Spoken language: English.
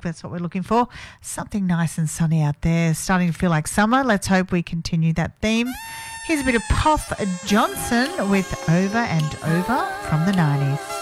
think that's what we're looking for. Something nice and sunny out there. Starting to feel like summer. Let's hope we continue that theme. Here's a bit of Puff Johnson with Over and Over from the 90s.